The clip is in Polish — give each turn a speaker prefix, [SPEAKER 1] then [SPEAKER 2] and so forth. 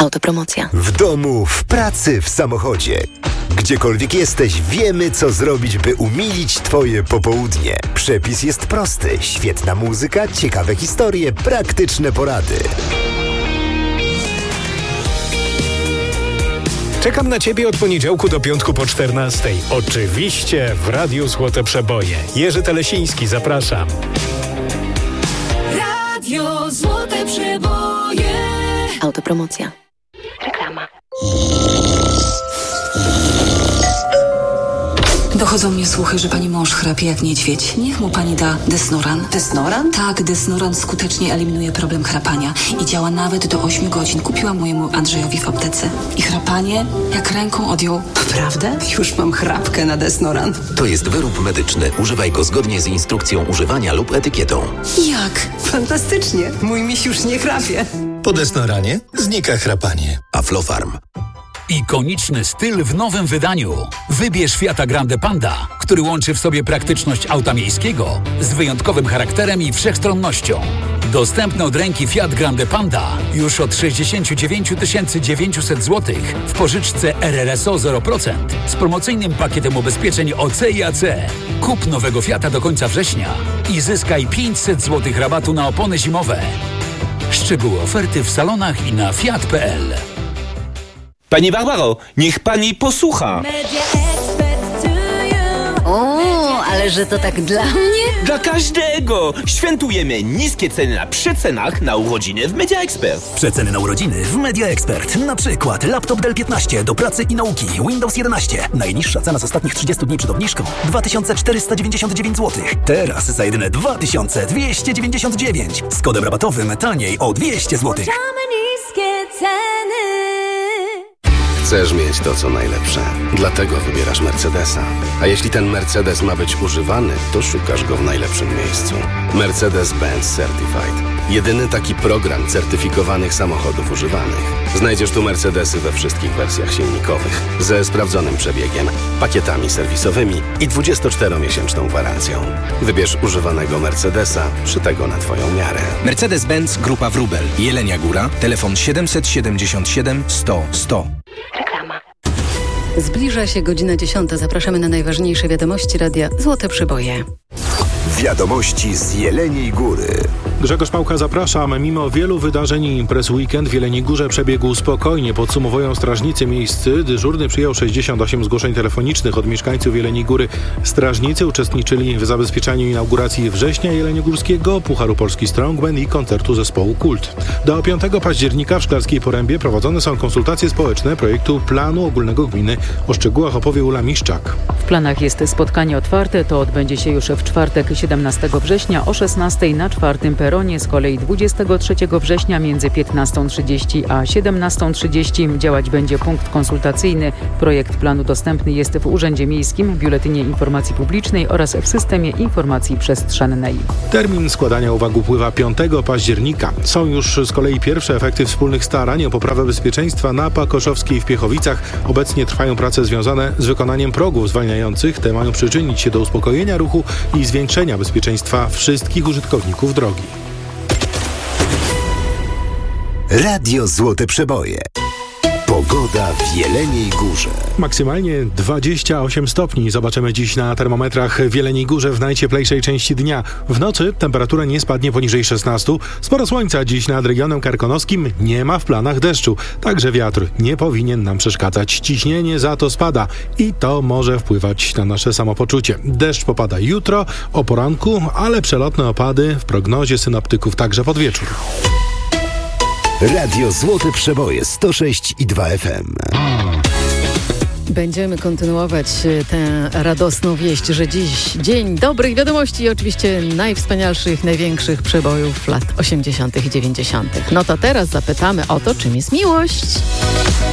[SPEAKER 1] Autopromocja.
[SPEAKER 2] W domu, w pracy, w samochodzie. Gdziekolwiek jesteś, wiemy, co zrobić, by umilić Twoje popołudnie. Przepis jest prosty. Świetna muzyka, ciekawe historie, praktyczne porady.
[SPEAKER 3] Czekam na Ciebie od poniedziałku do piątku po 14:00. Oczywiście w Radiu Złote Przeboje. Jerzy Telesiński, zapraszam.
[SPEAKER 4] Radio Złote Przeboje.
[SPEAKER 1] Autopromocja. Reklama.
[SPEAKER 5] Dochodzą mnie słuchy, że pani mąż chrapie jak niedźwiedź. Niech mu pani da Desnoran.
[SPEAKER 6] Desnoran?
[SPEAKER 5] Tak, Desnoran skutecznie eliminuje problem chrapania i działa nawet do 8 godzin. Kupiłam mojemu Andrzejowi w aptece. I chrapanie jak ręką odjął.
[SPEAKER 6] Naprawdę? Już mam chrapkę na Desnoran.
[SPEAKER 7] To jest wyrób medyczny. Używaj go zgodnie z instrukcją używania lub etykietą.
[SPEAKER 5] Jak?
[SPEAKER 6] Fantastycznie. Mój miś już nie chrapie.
[SPEAKER 8] Po Desnoranie znika chrapanie.
[SPEAKER 7] Aflofarm.
[SPEAKER 9] Ikoniczny styl w nowym wydaniu. Wybierz Fiata Grande Panda, który łączy w sobie praktyczność auta miejskiego z wyjątkowym charakterem i wszechstronnością. Dostępny od ręki Fiat Grande Panda już od 69 900 zł w pożyczce RRSO 0% z promocyjnym pakietem ubezpieczeń OC i AC. Kup nowego Fiata do końca września i zyskaj 500 zł rabatu na opony zimowe. Szczegóły oferty w salonach i na fiat.pl.
[SPEAKER 10] Pani Barbaro, niech pani posłucha.
[SPEAKER 11] O, ale że to tak dla mnie?
[SPEAKER 10] Dla każdego! Świętujemy niskie ceny na przecenach na urodziny w Media Expert.
[SPEAKER 12] Przeceny na urodziny w Media Expert. Na przykład laptop Dell 15 do pracy i nauki, Windows 11. Najniższa cena z ostatnich 30 dni przed obniżką 2499 zł. Teraz za jedyne 2299. Z kodem rabatowym taniej o 200 zł.
[SPEAKER 4] Niskie ceny.
[SPEAKER 13] Chcesz mieć to, co najlepsze. Dlatego wybierasz Mercedesa. A jeśli ten Mercedes ma być używany, to szukasz go w najlepszym miejscu. Mercedes-Benz Certified. Jedyny taki program certyfikowanych samochodów używanych. Znajdziesz tu Mercedesy we wszystkich wersjach silnikowych, ze sprawdzonym przebiegiem, pakietami serwisowymi i 24-miesięczną gwarancją. Wybierz używanego Mercedesa, szytego na Twoją miarę.
[SPEAKER 14] Mercedes-Benz Grupa Wróbel. Jelenia Góra. Telefon 777 100 100.
[SPEAKER 1] Reklama.
[SPEAKER 11] Zbliża się godzina 10. Zapraszamy na najważniejsze wiadomości Radia Złote Przeboje.
[SPEAKER 2] Wiadomości z Jeleniej Góry.
[SPEAKER 3] Grzegorz Pałka, zapraszam. Mimo wielu wydarzeń i imprez weekend w Jeleniej Górze przebiegł spokojnie. Podsumowują strażnicy miejscy. Dyżurny przyjął 68 zgłoszeń telefonicznych od mieszkańców Jeleniej Góry. Strażnicy uczestniczyli w zabezpieczaniu inauguracji września jeleniogórskiego, Pucharu Polski Strongman i koncertu zespołu Kult. Do 5 października w Szklarskiej Porębie prowadzone są konsultacje społeczne projektu Planu Ogólnego Gminy. O szczegółach opowie Ula Miszczak.
[SPEAKER 15] W planach jest spotkanie otwarte. To odbędzie się już w czwartek 17 września o 16 na 4 peronie. Z kolei 23 września między 15:30 a 17:30 działać będzie punkt konsultacyjny. Projekt planu dostępny jest w Urzędzie Miejskim, Biuletynie Informacji Publicznej oraz w Systemie Informacji Przestrzennej.
[SPEAKER 3] Termin składania uwag upływa 5 października. Są już z kolei pierwsze efekty wspólnych starań o poprawę bezpieczeństwa na Pakoszowskiej w Piechowicach. Obecnie trwają prace związane z wykonaniem progów zwalniających. Te mają przyczynić się do uspokojenia ruchu i zwiększenia bezpieczeństwa wszystkich użytkowników drogi.
[SPEAKER 2] Radio Złote Przeboje. Pogoda w Jeleniej Górze.
[SPEAKER 3] Maksymalnie 28 stopni zobaczymy dziś na termometrach w Jeleniej Górze w najcieplejszej części dnia. W nocy temperatura nie spadnie poniżej 16. Sporo słońca dziś nad regionem karkonoskim. Nie ma w planach deszczu. Także wiatr nie powinien nam przeszkadzać. Ciśnienie za to spada i to może wpływać na nasze samopoczucie. Deszcz popada jutro o poranku, ale przelotne opady w prognozie synoptyków także pod wieczór.
[SPEAKER 2] Radio Złote Przeboje 106,2 FM.
[SPEAKER 11] Będziemy kontynuować tę radosną wieść, że dziś dzień dobrych wiadomości i oczywiście najwspanialszych, największych przebojów lat 80. i 90. No to teraz zapytamy o to, czym jest miłość.